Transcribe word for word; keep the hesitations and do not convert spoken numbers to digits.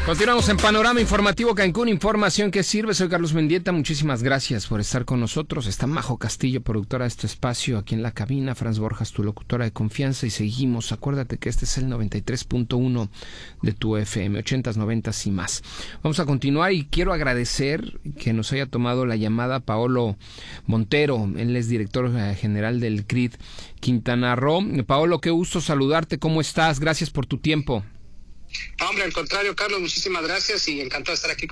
Continuamos en Panorama Informativo Cancún, información que sirve. Soy Carlos Mendieta, muchísimas gracias por estar con nosotros. Está Majo Castillo, productora de este espacio, aquí en la cabina. Franz Borjas, tu locutora de confianza, y seguimos. Acuérdate que este es el noventa y tres punto uno de tu F M, ochentas, noventas y más. Vamos a continuar y quiero agradecer que nos haya tomado la llamada Paolo Montero. Él es director general del C R I D Quintana Roo. Paolo, qué gusto saludarte. ¿Cómo estás? Gracias por tu tiempo. Hombre, al contrario, Carlos, muchísimas gracias y encantado de estar aquí.